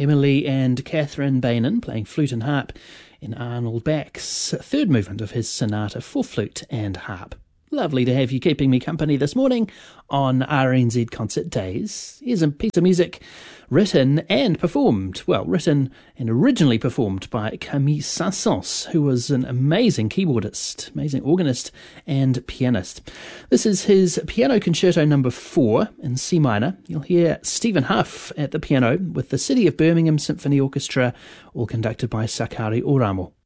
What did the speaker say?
Emily and Catherine Bainan playing flute and harp in Arnold Back's third movement of his sonata for flute and harp. Lovely to have you keeping me company this morning on RNZ Concert Days. Here's a piece of music written and originally performed by Camille Saint-Saëns, who was an amazing keyboardist, amazing organist and pianist. This is his Piano Concerto No. 4 in C minor. You'll hear Stephen Huff at the piano with the City of Birmingham Symphony Orchestra, all conducted by Sakari Oramo.